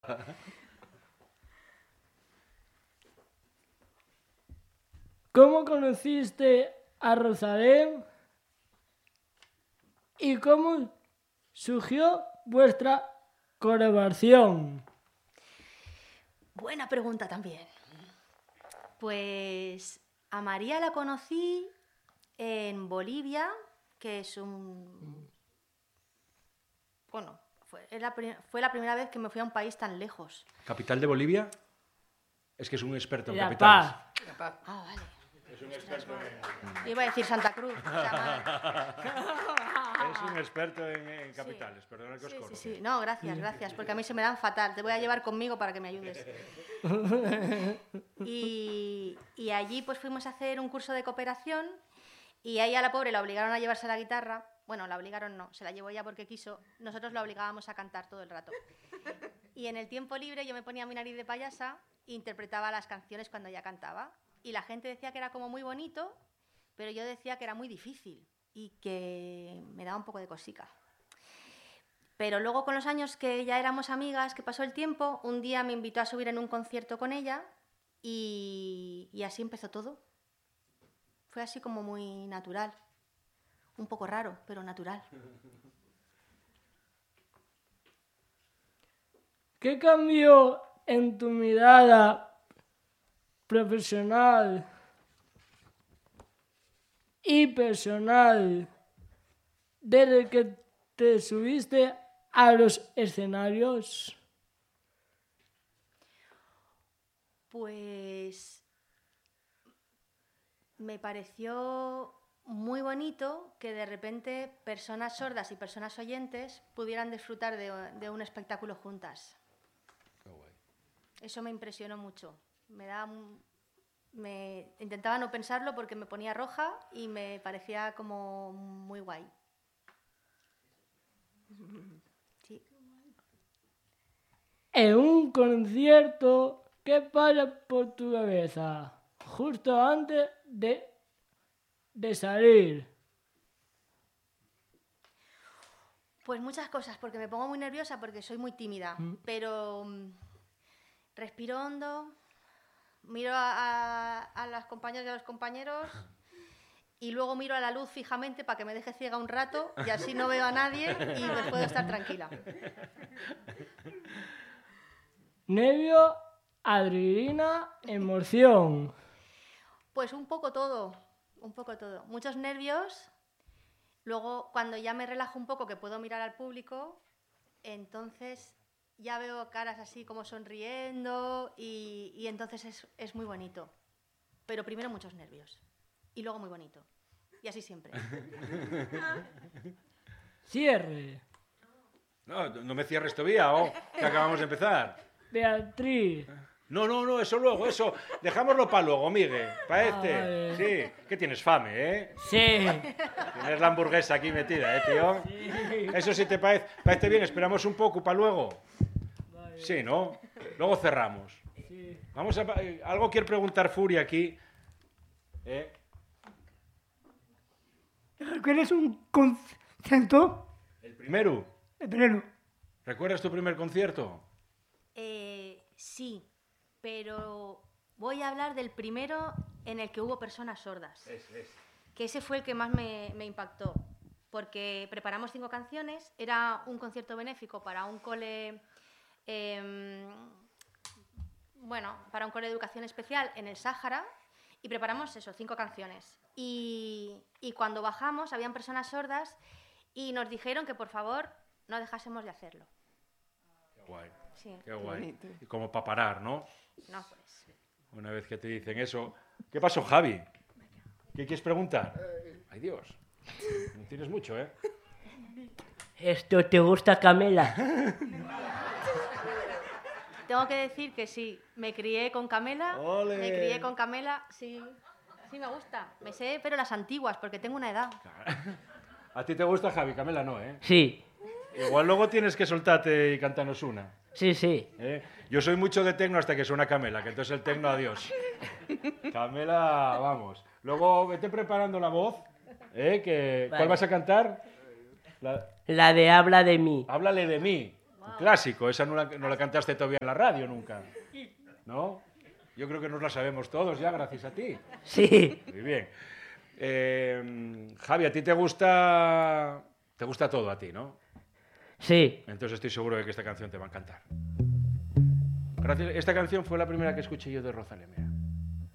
¿Cómo conociste a Rosalén y cómo surgió vuestra colaboración? Buena pregunta también. Pues a María la conocí en Bolivia, que es un... Bueno, fue la primera vez que me fui a un país tan lejos. ¿Capital de Bolivia? Es que es un experto en La capitales. Paz. Ah, vale. Es un experto Iba a decir Santa Cruz. O sea, mal. Es un experto en capitales, perdona que os corte. Sí. No, gracias, porque a mí se me dan fatal. Te voy a llevar conmigo para que me ayudes. Y allí pues fuimos a hacer un curso de cooperación y a ella, la pobre, la obligaron a llevarse la guitarra. Bueno, la obligaron no, se la llevó ella porque quiso. Nosotros la obligábamos a cantar todo el rato. Y en el tiempo libre yo me ponía mi nariz de payasa e interpretaba las canciones cuando ella cantaba. Y la gente decía que era como muy bonito, pero yo decía que era muy difícil y que me daba un poco de cosica. Pero luego, con los años que ya éramos amigas, que pasó el tiempo, un día me invitó a subir en un concierto con ella y así empezó todo. Fue así como muy natural. Un poco raro, pero natural. ¿Qué cambió en tu mirada profesional y personal desde que te subiste a los escenarios? Pues me pareció muy bonito que de repente personas sordas y personas oyentes pudieran disfrutar de un espectáculo juntas. Qué guay. Eso me impresionó mucho. Intentaba no pensarlo porque me ponía roja y me parecía como muy guay. Sí. En un concierto, ¿qué pasa por tu cabeza justo antes de salir? Pues muchas cosas, porque me pongo muy nerviosa porque soy muy tímida, pero respiro hondo, miro a las compañeras y a los compañeros y luego miro a la luz fijamente para que me deje ciega un rato y así no veo a nadie y me puedo estar tranquila. Nervio, adrenalina, emoción. Pues un poco todo. Muchos nervios. Luego, cuando ya me relajo un poco, que puedo mirar al público, entonces ya veo caras así como sonriendo y entonces es muy bonito. Pero primero muchos nervios y luego muy bonito. Y así siempre. Cierre. No me cierres todavía, que acabamos de empezar. Beatriz. No, eso luego, eso. Dejámoslo para luego, Miguel. Para este. Vale. Sí. ¿Qué tienes, fame, Sí. Tienes la hamburguesa aquí metida, tío. Sí. Eso sí te parece bien. Esperamos un poco para luego. Vale. Sí, ¿no? Luego cerramos. Sí. Vamos a... Algo quiere preguntar Furia aquí. ¿Recuerdas un concierto? ¿El primero? El primero. ¿Recuerdas tu primer concierto? Sí, pero voy a hablar del primero en el que hubo personas sordas. Que ese fue el que más me impactó, porque preparamos 5 canciones, era un concierto benéfico para un cole, para un cole de educación especial en el Sáhara, y preparamos 5 canciones. Y cuando bajamos habían personas sordas y nos dijeron que por favor no dejásemos de hacerlo. Qué guay. Sí. Qué guay. Y como para parar, ¿no? No, pues. Una vez que te dicen eso. ¿Qué pasó, Javi? ¿Qué quieres preguntar? Ay, Dios. No tienes mucho, ¿eh? ¿Esto te gusta, Camela? Tengo que decir que sí, me crié con Camela. ¡Ole! Me crié con Camela, sí. Sí me gusta. Me sé, pero las antiguas, porque tengo una edad. ¿A ti te gusta, Javi? Camela no, ¿eh? Sí, Igual luego tienes que soltarte y cantarnos una. sí. Yo soy mucho de tecno hasta que suena Camela, que entonces el tecno, adiós. Camela, vamos. Luego vete preparando la voz, ¿Cuál Vale. vas a cantar? La de Habla de mí. Háblale de mí. Clásico, esa no la cantaste todavía en la radio nunca, ¿no? Yo creo que nos la sabemos todos ya, gracias a ti. Sí. Muy bien. Javi, a ti te gusta todo a ti, ¿no? Sí. Entonces estoy seguro de que esta canción te va a encantar. Gracias. Esta canción fue la primera que escuché yo de Rosalía. Mira.